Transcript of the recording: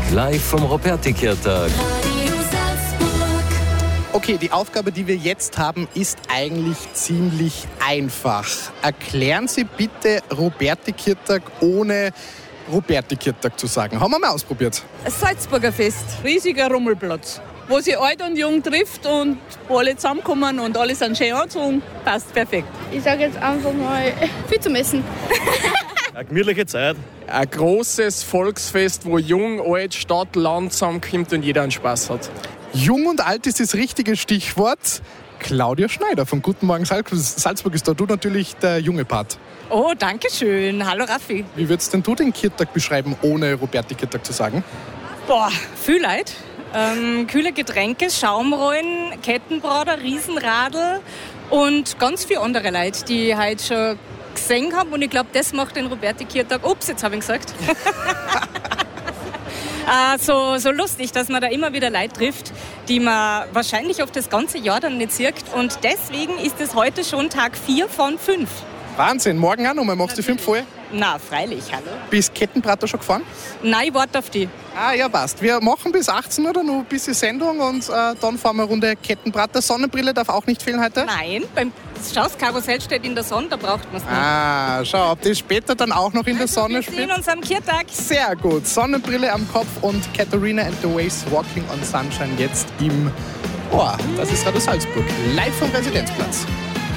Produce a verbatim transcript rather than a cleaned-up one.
live vom Ruperti-Kirtag. Okay, die Aufgabe, die wir jetzt haben, ist eigentlich ziemlich einfach. Erklären Sie bitte Ruperti-Kirtag ohne Ruperti-Kirtag zu sagen. Haben wir mal ausprobiert. Das Salzburger Fest, riesiger Rummelplatz, wo sich alt und jung trifft und wo alle zusammenkommen und alle sind schön angezogen. Passt perfekt. Ich sage jetzt einfach mal viel zum Essen. Eine gemütliche Zeit. Ein großes Volksfest, wo Jung, Alt, Stadt, Land zusammenkommt und jeder einen Spaß hat. Jung und alt ist das richtige Stichwort. Claudia Schneider von Guten Morgen Salzburg ist da. Du natürlich der junge Part. Oh, danke schön. Hallo Raffi. Wie würdest denn du den Kirtag beschreiben, ohne Ruperti-Kirtag zu sagen? Boah, viel Leid. Ähm, kühle Getränke, Schaumrollen, Kettenbrader, Riesenradl und ganz viele andere Leute, die ich heute schon gesehen habe. Und ich glaube, das macht den Ruperti-Kirtag. Ups, jetzt habe ich ihn gesagt. äh, so, so lustig, dass man da immer wieder Leute trifft, die man wahrscheinlich auf das ganze Jahr dann nicht sieht. Und deswegen ist es heute schon Tag vier von fünf. Wahnsinn, morgen auch nochmal. Machst du die fünf voll? Na, freilich, hallo. Bist Kettenbrater schon gefahren? Nein, ich warte auf die. Ah, ja, passt. Wir machen bis achtzehn Uhr noch ein bisschen Sendung und äh, dann fahren wir eine Runde Kettenbrater. Sonnenbrille darf auch nicht fehlen heute? Nein, beim Schaus Karussell steht in der Sonne, da braucht man es nicht. Ah, schau, ob das später dann auch noch in der Sonne Wir spielt. sehen uns am Kirtag. Sehr gut. Sonnenbrille am Kopf und Katharina and the Waves Walking on Sunshine jetzt im Ohr. Das ist Radio Salzburg, live vom Residenzplatz.